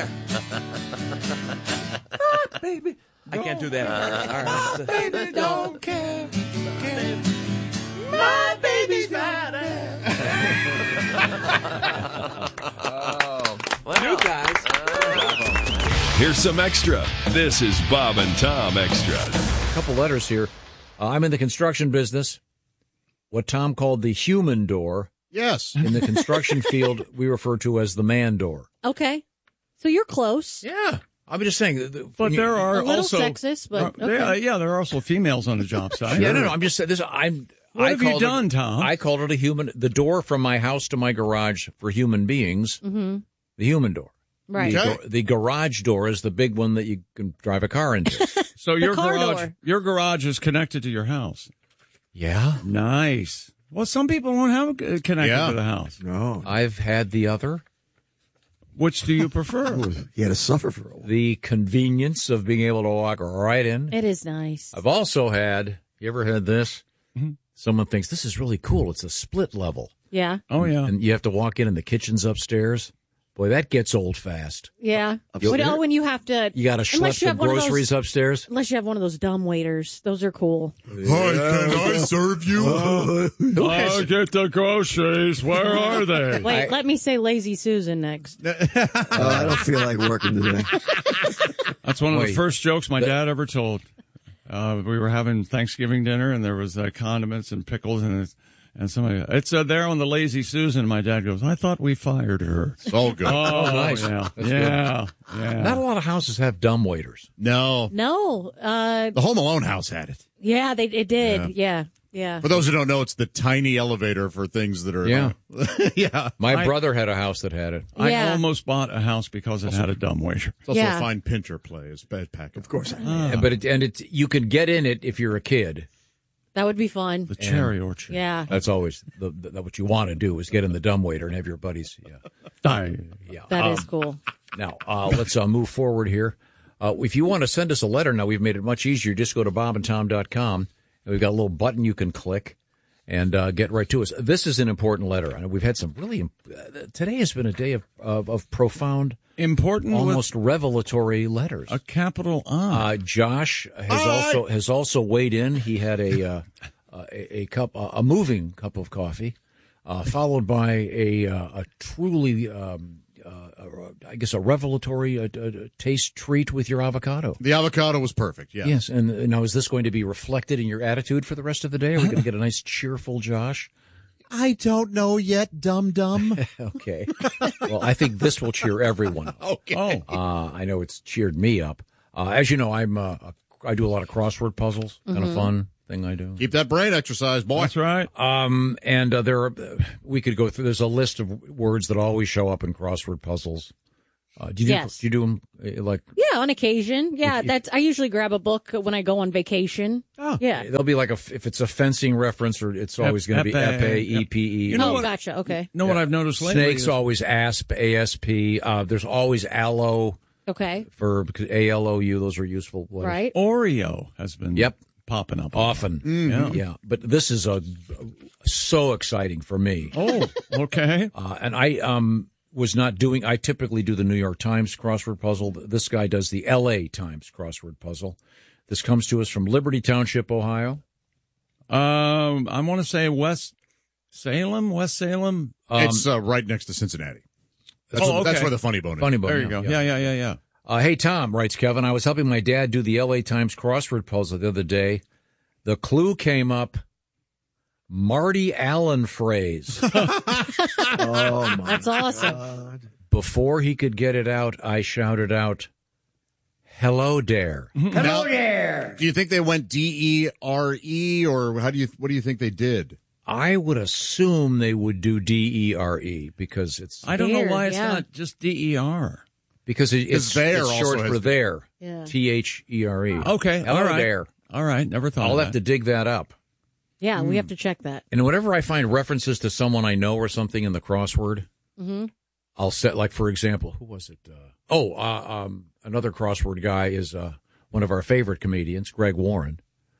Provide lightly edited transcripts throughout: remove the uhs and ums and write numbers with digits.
care. Baby, I can't do that. All right. baby, don't care. My baby's fat You guys. Here's some extra. This is Bob and Tom Extra. A couple letters here. I'm in the construction business. What Tom called the human door. Yes. In the construction field, we refer to as the man door. Okay. So you're close. Yeah. I'm just saying. But there are A little also sexist, but okay. there are also females on the job site. Yeah, no. I'm just saying this. What have you done, Tom? I called it the door from my house to my garage for human beings. Mm-hmm. The human door. Right. The garage door is the big one that you can drive a car into. So your garage is connected to your house. Yeah. Nice. Well, some people won't have it connected to the house. No. I've had the other. Which do you prefer? You had to suffer for a while. The convenience of being able to walk right in. It is nice. I've also had, you ever had this? Mm-hmm. Someone thinks this is really cool. It's a split level. Yeah. Oh, yeah. And you have to walk in and the kitchen's upstairs. Boy, that gets old fast. Yeah. Upstairs? When you have to. You got to schlep the groceries upstairs. Unless you have one of those dumb waiters. Those are cool. Hi, can I serve you? I'll get the groceries. Where are they? Wait, let me say Lazy Susan next. I don't feel like working today. That's one of the first jokes my dad ever told. We were having Thanksgiving dinner, and there was condiments and pickles, and somebody, it's there on the Lazy Susan. My dad goes, I thought we fired her. It's all good. Oh, nice. Yeah. That's Yeah. Not a lot of houses have dumb waiters. No. No. The Home Alone house had it. Yeah, it did. Yeah. For those who don't know, it's the tiny elevator for things that are... Yeah. Yeah. My brother had a house that had it. I almost bought a house because it had a dumb waiter. It's also a fine pincher play. It's bad pack. Of course. But you can get in it if you're a kid. That would be fun. The cherry orchard. Yeah. That's always what you want to do is get in the dumbwaiter and have your buddies. Yeah. That is cool. Now, let's move forward here. If you want to send us a letter now, we've made it much easier. Just go to bobandtom.com. And we've got a little button you can click and get right to us. This is an important letter. And we've had some really today has been a day of profound, important, almost revelatory letters. A capital I. Josh has also weighed in. He had a moving cup of coffee, followed by a truly I guess a revelatory taste treat with your avocado. The avocado was perfect, yeah. Yes, and now is this going to be reflected in your attitude for the rest of the day? Are we going to get a nice cheerful Josh? I don't know yet, dum-dum. Okay. Well, I think this will cheer everyone up. Okay. I know it's cheered me up. As you know, I do a lot of crossword puzzles, kind of fun thing I do. Keep that brain exercise, boy. That's right. And we could go through. There's a list of words that always show up in crossword puzzles. Do you do them like? Yeah, on occasion. Yeah, I usually grab a book when I go on vacation. Oh, yeah. There'll be like if it's a fencing reference, or it's always going to be epee, EPE. You know gotcha. Okay. You know what I've noticed lately? Snakes always ASP, ASP. There's always aloe. Okay. Because ALOU. Those are useful letters. Right. Oreo has been. Popping up often. Yeah. But this is so exciting for me. Oh, okay. And I was not doing. I typically do the New York Times crossword puzzle. This guy does the L.A. Times crossword puzzle. This comes to us from Liberty Township, Ohio. I want to say West Salem. It's right next to Cincinnati. That's where the Funny Bone is. Funny Bone. There you go. Yeah. Hey, Tom, writes Kevin, I was helping my dad do the L.A. Times crossword puzzle the other day. The clue came up, Marty Allen phrase. Oh, my That's awesome. God. Before he could get it out, I shouted out, hello there. Hello there. Do you think they went D-E-R-E, or what do you think they did? I would assume they would do D-E-R-E because it's... I don't know why it's not just D-E-R. Because it's short for there. Yeah. T-H-E-R-E. Okay. Hello all right. there. All right. Never thought I'll of have to dig that up. Yeah, we have to check that. And whenever I find references to someone I know or something in the crossword, I'll set, like, for example, who was it? Another crossword guy is one of our favorite comedians, Greg Warren.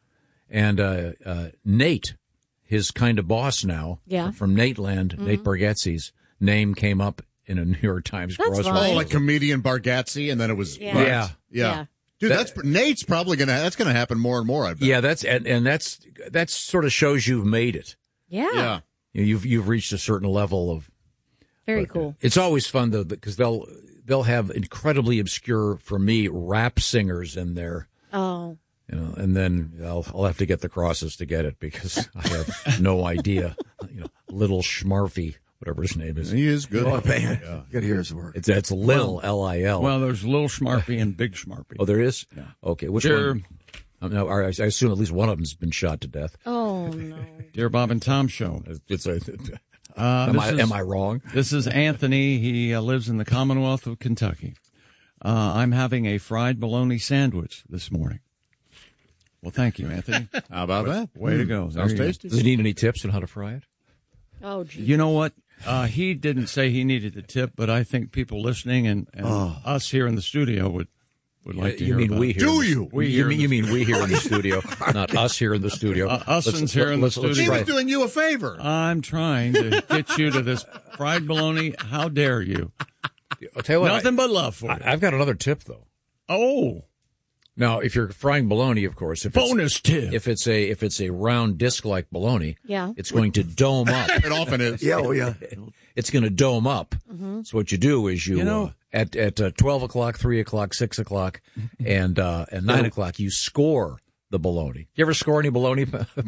And Nate, his kind of boss now, from Nateland, Nate Bargatze's name came up in a New York Times That's grocery. fine. Oh, like comedian Bargatze, and then it was Yeah. Yeah. yeah. Dude, Nate's probably that's gonna happen more and more. I bet. Yeah, that's sort of shows you've made it. Yeah. You've reached a certain level of. Very cool. It's always fun though because they'll have incredibly obscure, for me, rap singers in there. Oh. And then I'll have to get the crosses to get it because I have no idea. Little Schmarfy, whatever his name is. He is good. Oh, man. You got to hear his work. It's Lil, L-I-L. Well, there's Little Schmarpy and Big Schmarpy. Oh, there is? Yeah. Okay, which Dear, one? No, I assume at least one of them's been shot to death. Oh, no. Dear Bob and Tom Show. Am I wrong? This is Anthony. He lives in the Commonwealth of Kentucky. I'm having a fried bologna sandwich this morning. Well, thank you, Anthony. How about that? Way to go. Sounds There you go. tasty. Does he need any tips on how to fry it? Oh, geez. You know what? He didn't say he needed a tip, but I think people listening and us here in the studio would like to You hear mean about we it. here? Do you? You mean we here in the studio, not us here in the studio? Us here in the studio. He try was it. doing you a favor. I'm trying to get you to this fried bologna. How dare you? I'll tell you what. Nothing but love for you. I've got another tip though. Oh, Now, if you're frying bologna, of course, bonus tip. if it's a round disc like bologna, Yeah. it's going to dome up. It often is. Yeah, oh, yeah. It's going to dome up. So what you do is you know- at 12 o'clock, 3 o'clock, 6 o'clock, and 9 o'clock, you score the bologna. You ever score any bologna?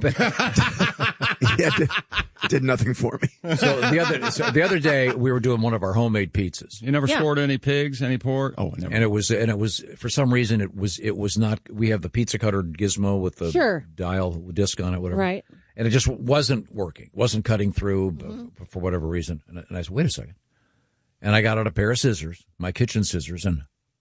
Yeah, it did nothing for me. So the other day we were doing one of our homemade pizzas, You never Yeah. scored any pigs, any pork? Oh, never. and it was for some reason it was not. We have the pizza cutter gizmo with the Sure. dial disc on it, whatever. Right. And it just wasn't working, wasn't cutting through for whatever reason. And I said, wait a second. And I got out a pair of scissors, my kitchen scissors, and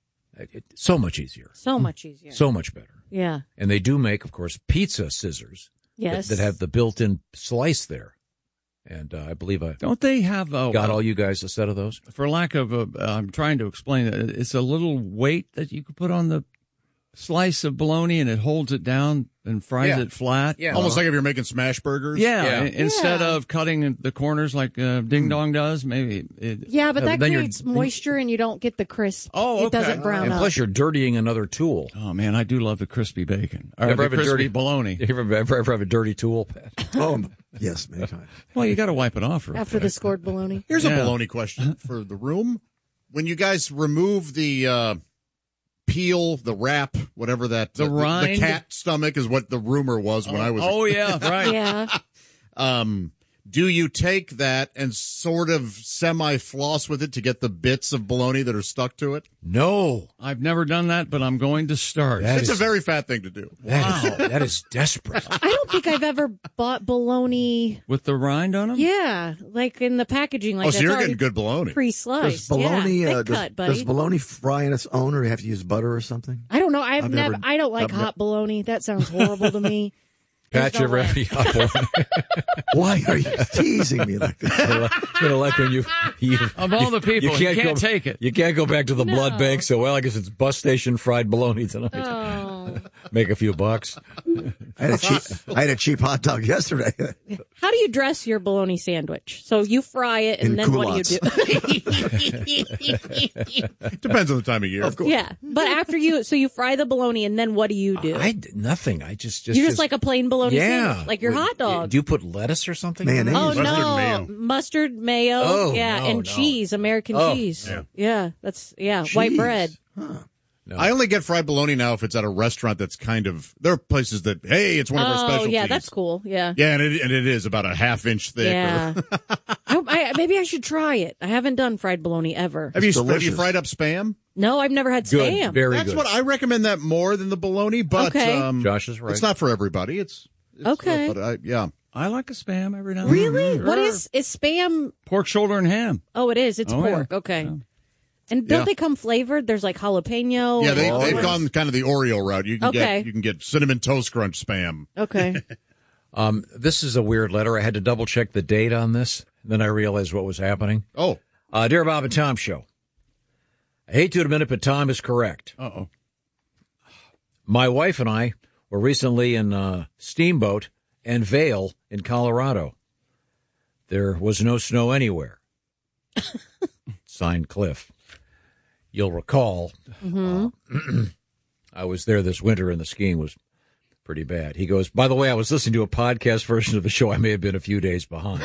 it's so much easier, So much easier. so much better. Yeah. And they do make, of course, pizza scissors Yes. that have the built-in slice there. And I believe I Don't they have got all you guys a set of those. for lack of I'm trying to explain it. It's a little weight that you could put on the slice of bologna, and it holds it down and fries Yeah. it flat. Yeah. Almost like if you're making smash burgers. Yeah. Yeah. Instead Yeah. of cutting the corners like Ding Dong does, maybe. Yeah, but that then you're- creates moisture and you don't get the crisp. Oh, It okay. doesn't brown And up. plus, you're dirtying another tool. Oh man, I do love the crispy bacon. Or Ever the have a crispy dirty bologna. You ever have a dirty tool, Pat? Oh, yes, many times. Well, you got to wipe it off real After the quick. scored bologna. Here's Yeah. a bologna question for the room. When you guys remove the peel, the wrap, whatever that The rind? the cat stomach is what the rumor was when I was. Oh yeah, right. Yeah. Do you take that and sort of semi-floss with it to get the bits of bologna that are stuck to it? No. I've never done that, but I'm going to start. That It's is- a very fat thing to do. That is desperate. I don't think I've ever bought bologna. With the rind on them? Yeah, like in the packaging, like Oh, so that's you're already getting good bologna. pre-sliced. Does bologna, yeah, does, cut, buddy. does bologna fry on its own, or you have to use butter or something? I don't know. I've never. never- I don't like I've hot bologna. That sounds horrible to me. Pat, There's you no ever way. have any hot bologna? Why are you teasing me like that? Like when you Of all the people, you can't take it. You can't go back to the blood bank. So, well, I guess it's bus station fried bologna tonight. Oh. Make a few bucks. I had a cheap hot dog yesterday. How do you dress your bologna sandwich? So you fry it, and In then what do you do? Depends on the time of year. Of course. Yeah, but after you fry the bologna, and then what do you do? Nothing. I just You're just like a plain bologna yeah, sandwich, like your hot dog. Do you put lettuce or something? Mayonnaise. Oh Mustard no, mayo. mustard mayo, Oh, yeah, no, and no. cheese, American Oh, cheese. yeah. Yeah, that's white Cheese. bread. No. I only get fried bologna now if it's at a restaurant that's kind of. There are places that hey, it's one of our Oh specialties. yeah, that's cool. Yeah, Yeah, and it is about a half-inch thick. yeah. Maybe I should try it. I haven't done fried bologna ever. Have you delicious. fried up Spam? No, I've never had Good. Spam. Very That's good. what I recommend that more than the bologna, but Okay. Josh is right. it's not for everybody. It's Okay. but yeah. I like a Spam every now and then. Really? Sure. What is Spam? Pork shoulder and ham. Oh, it is. It's Oh, yeah. pork. Okay. And don't Yeah. they come flavored? There's like jalapeno. Yeah, and they've olives. gone kind of the Oreo route. You can Okay. get cinnamon toast crunch Spam. Okay. This is a weird letter. I had to double check the date on this. Then I realized what was happening. Oh, Dear Bob and Tom Show. I hate to admit it, but Tom is correct. Uh-oh. My wife and I were recently in Steamboat and Vail in Colorado. There was no snow anywhere. Signed, Cliff. You'll recall, I was there this winter and the skiing was pretty bad. He goes, by the way, I was listening to a podcast version of the show. I may have been a few days behind.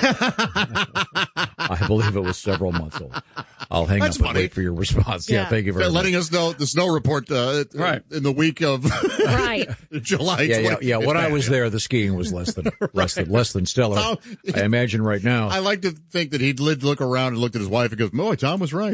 I believe it was several months old. I'll hang up and wait for your response. Yeah, thank you very much. Letting us know the snow report right in the week of July. Yeah. When I was there, the skiing was less than stellar. I imagine right now. I like to think that he'd look around and looked at his wife and goes, "Oh, Tom was right."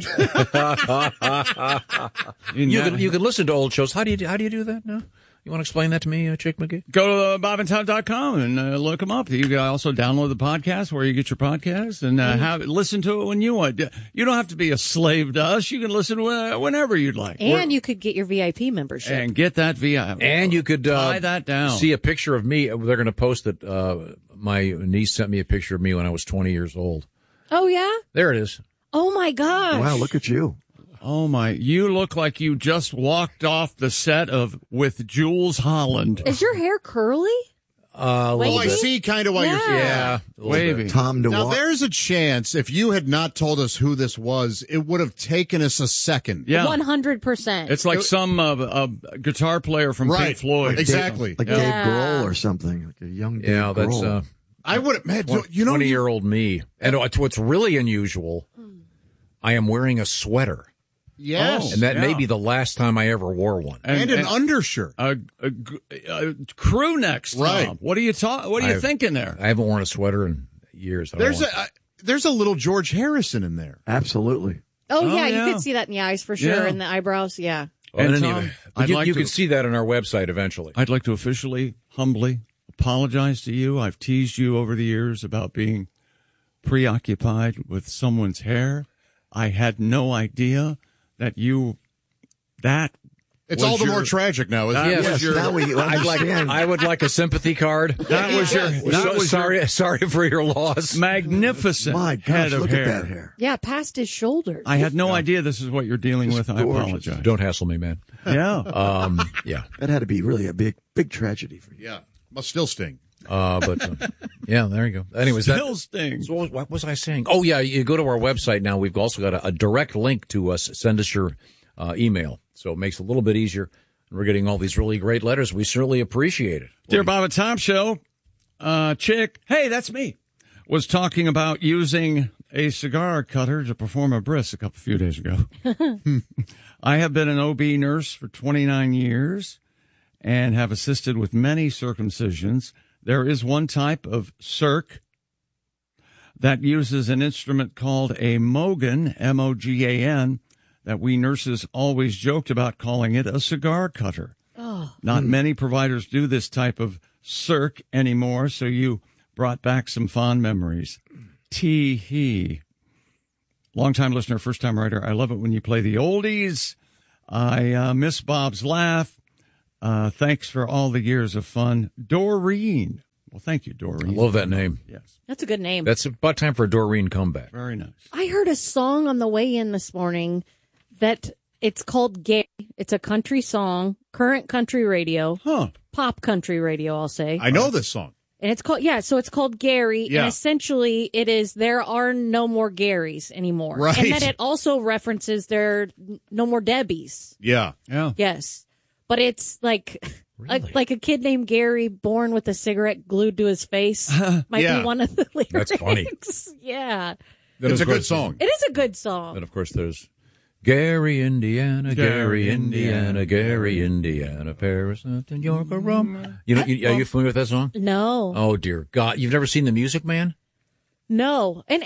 You can listen to old shows. How do you do that now? You want to explain that to me, Chick McGee? Go to bobandtom.com and look them up. You can also download the podcast where you get your podcast and listen to it when you want. You don't have to be a slave to us. You can listen whenever you'd like. And you could get your VIP membership. And get that VIP. And you could tie that down. See a picture of me. They're going to post it. My niece sent me a picture of me when I was 20 years old. Oh, yeah? There it is. Oh, my gosh. Wow, look at you. Oh, my. You look like you just walked off the set of With Jules Holland. Is your hair curly? I see kind of why you're wavy. Tom DeWalt. Now, there's a chance if you had not told us who this was, it would have taken us a second. Yeah. 100%. It's like some guitar player from Pink Floyd. Exactly. Like Dave Grohl or something. Like a young Dave Grohl. I would have, 20-year-old me. And what's really unusual, I am wearing a sweater. Yes. And that may be the last time I ever wore one. And an undershirt. A crew necks, Tom. Right. What are you thinking there? I haven't worn a sweater in years. There's a little George Harrison in there. Absolutely. Oh, yeah, you could see that in the eyes for sure, and the eyebrows, yeah. And Tom, you can see that on our website eventually. I'd like to officially, humbly apologize to you. I've teased you over the years about being preoccupied with someone's hair. I had no idea that it's all the more tragic now, isn't it? Yes, now we understand. I would like a sympathy card. Sorry for your loss. Magnificent. My gosh, head of look hair. at that hair. Yeah, past his shoulders. I had no idea this is what you're dealing with. I apologize. Don't hassle me, man. Yeah. Yeah. That had to be really a big tragedy for you. Yeah. Must still sting. Yeah, there you go. Anyways, still stings. So what was I saying? Oh, yeah, you go to our website now. We've also got a direct link to us. Send us your email. So it makes it a little bit easier. We're getting all these really great letters. We certainly appreciate it. Dear Bob and Tom Show, Chick, hey, that's me, was talking about using a cigar cutter to perform a bris a few days ago. I have been an OB nurse for 29 years and have assisted with many circumcisions. There is one type of circ that uses an instrument called a Mogan, M-O-G-A-N, that we nurses always joked about calling it a cigar cutter. Oh. Not many providers do this type of circ anymore, so you brought back some fond memories. Tee-hee. Long-time listener, first-time writer. I love it when you play the oldies. I miss Bob's laugh. Thanks for all the years of fun. Doreen. Well, thank you, Doreen. I love that name. Yes. That's a good name. That's about time for a Doreen comeback. Very nice. I heard a song on the way in this morning that it's called Gay. It's a country song, current country radio, pop country radio, I'll say. I know this song. And it's called, so it's called Gary. Yeah. And essentially it is, there are no more Garys anymore. Right. And then it also references there are no more Debbies. Yeah. Yeah. Yes. But it's like, really? like a kid named Gary born with a cigarette glued to his face might be one of the lyrics. That's funny. Yeah. It's a good song. It is a good song. Then, of course, there's Gary, Indiana, Gary, Indiana, Gary, Indiana, Paris, New York, or Rome. Are you familiar with that song? No. Oh, dear God. You've never seen The Music Man? No. And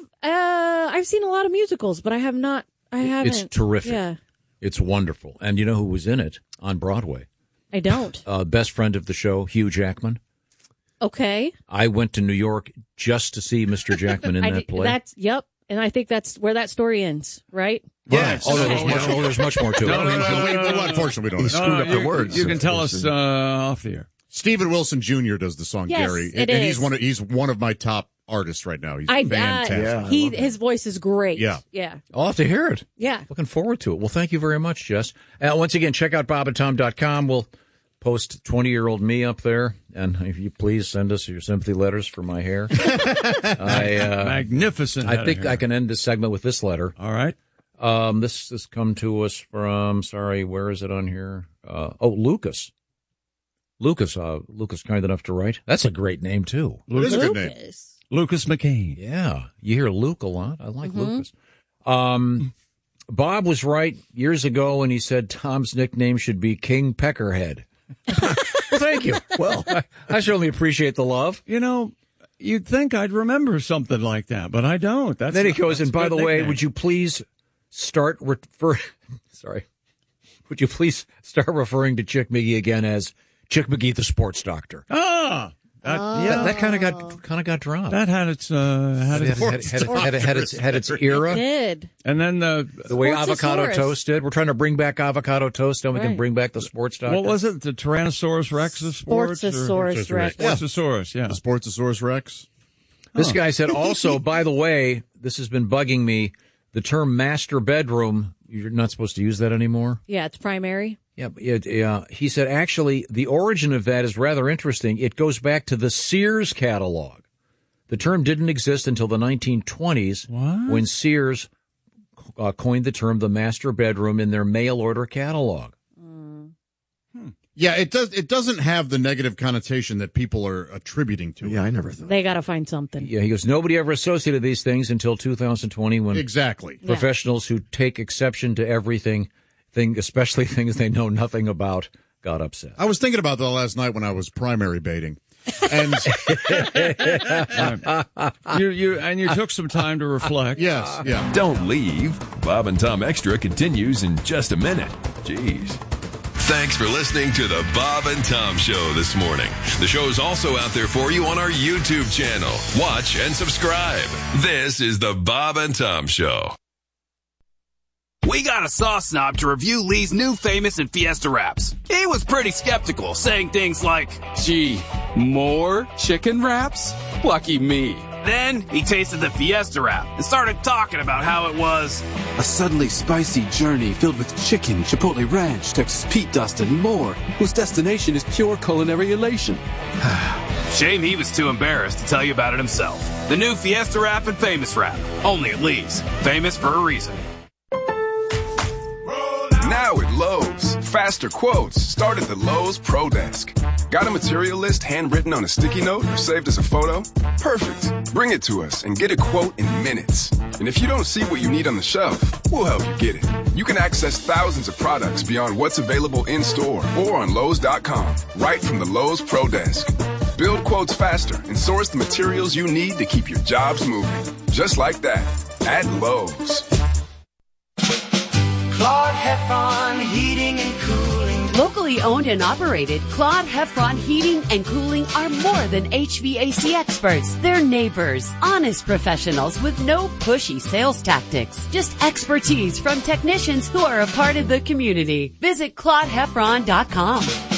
I've seen a lot of musicals, but I haven't. It's terrific. Yeah. It's wonderful. And you know who was in it on Broadway? I don't. Best friend of the show, Hugh Jackman. Okay. I went to New York just to see Mr. Jackman in that play. Yep. And I think that's where that story ends, right? Yes. There's much more to it. No, unfortunately, we don't. He screwed up the words. You can tell us off the air. Stephen Wilson Jr. does the song Gary. It and is. he's one of my top artists right now. He's fantastic. His voice is great. Yeah. I'll have to hear it. Yeah. Looking forward to it. Well, thank you very much, Jess. Once again, check out bobandtom.com. We'll post 20-year-old me up there, and if you please send us your sympathy letters for my hair. Magnificent. I think I can end this segment with this letter. All right. This has come to us from, where is it on here? Lucas. Lucas kind enough to write. That's a great name, too. It is a good name. Lucas McCain. Yeah. You hear Luke a lot. I like Lucas. Bob was right years ago when he said Tom's nickname should be King Peckerhead. Thank you. Well, I certainly appreciate the love. You know, you'd think I'd remember something like that, but I don't. Then he goes, and by the way, would you please start Would you please start referring to Chick McGee again as Chick McGee, the sports doctor? That kind of got dropped. That had its era. It did. And then the way avocado toast did. We're trying to bring back avocado toast, and we can bring back the sports doctor. What was it? The Tyrannosaurus Rex of sports? Sportsosaurus Rex. Sportsosaurus, yeah. The Sportsosaurus Rex. This guy said, also, by the way, this has been bugging me, the term master bedroom, you're not supposed to use that anymore? Yeah, it's primary. Yeah. He said, actually, the origin of that is rather interesting. It goes back to the Sears catalog. The term didn't exist until the 1920s when Sears coined the term the master bedroom in their mail order catalog. Yeah, it doesn't have the negative connotation that people are attributing to it. Yeah, I never thought. They got to find something. Yeah, he goes, nobody ever associated these things until 2020 when professionals who take exception to everything, especially things they know nothing about, got upset. I was thinking about that last night when I was primary baiting. And you took some time to reflect. Yes, yeah. Don't leave. Bob and Tom Extra continues in just a minute. Jeez. Thanks for listening to the Bob and Tom Show this morning. The show is also out there for you on our YouTube channel. Watch and subscribe. This is the Bob and Tom Show. We got a sauce snob to review Lee's new Famous and Fiesta wraps. He was pretty skeptical, saying things like, gee, more chicken wraps? Lucky me. Then he tasted the Fiesta wrap and started talking about how it was a suddenly spicy journey filled with chicken, Chipotle Ranch, Texas Pete Dust, and more, whose destination is pure culinary elation. Shame he was too embarrassed to tell you about it himself. The new Fiesta wrap and Famous wrap. Only at Lee's. Famous for a reason. Now at Lowe's, faster quotes start at the Lowe's Pro Desk. Got a material list handwritten on a sticky note or saved as a photo? Perfect. Bring it to us and get a quote in minutes. And if you don't see what you need on the shelf, we'll help you get it. You can access thousands of products beyond what's available in store or on Lowe's.com, right from the Lowe's Pro Desk. Build quotes faster and source the materials you need to keep your jobs moving. Just like that, at Lowe's. Claude Heffron Heating and Cooling. Locally owned and operated, Claude Heffron Heating and Cooling are more than HVAC experts. They're neighbors, honest professionals with no pushy sales tactics. Just expertise from technicians who are a part of the community. Visit ClaudeHeffron.com.